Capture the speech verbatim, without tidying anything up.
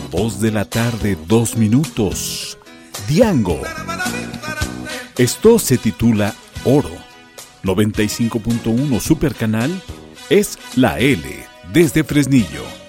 Dos de la tarde, dos minutos. Diango. Esto se titula Oro. noventa y cinco punto uno Super Canal es la L desde Fresnillo.